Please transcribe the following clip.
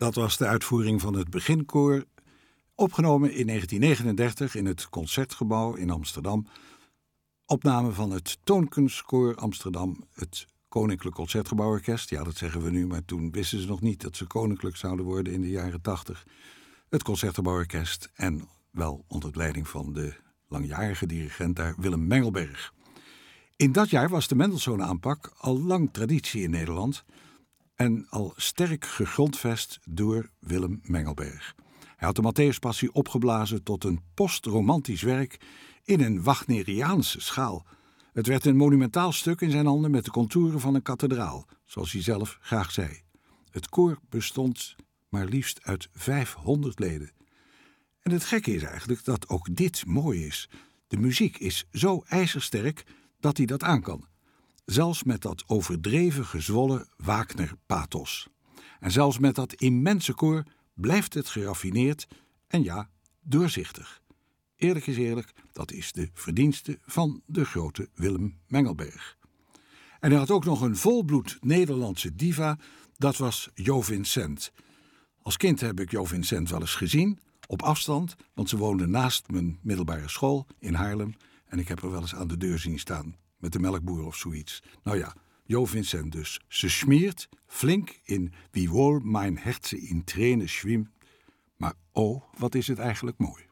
Dat was de uitvoering van het beginkoor, opgenomen in 1939 in het Concertgebouw in Amsterdam. Opname van het Toonkunstkoor Amsterdam, het Koninklijk Concertgebouworkest. Ja, dat zeggen we nu, maar toen wisten ze nog niet dat ze koninklijk zouden worden in de jaren 80. Het Concertgebouworkest en wel onder leiding van de langjarige dirigent daar, Willem Mengelberg. In dat jaar was de Mendelssohn-aanpak al lang traditie in Nederland en al sterk gegrondvest door Willem Mengelberg. Hij had de Matthäuspassie opgeblazen tot een postromantisch werk in een Wagneriaanse schaal. Het werd een monumentaal stuk in zijn handen met de contouren van een kathedraal, zoals hij zelf graag zei. Het koor bestond maar liefst uit 500 leden. En het gekke is eigenlijk dat ook dit mooi is. De muziek is zo ijzersterk dat hij dat aan kan. Zelfs met dat overdreven gezwollen Wagner-pathos. En zelfs met dat immense koor blijft het geraffineerd en ja, doorzichtig. Eerlijk is eerlijk, dat is de verdienste van de grote Willem Mengelberg. En hij had ook nog een volbloed Nederlandse diva, dat was Jo Vincent. Als kind heb ik Jo Vincent wel eens gezien, op afstand, want ze woonde naast mijn middelbare school in Haarlem en ik heb er wel eens aan de deur zien staan, met de melkboer of zoiets. Nou ja, Jo Vincent dus. Ze smiert flink in Wiewohl mein Herze in Tränen schwimmt. Maar oh, wat is het eigenlijk mooi.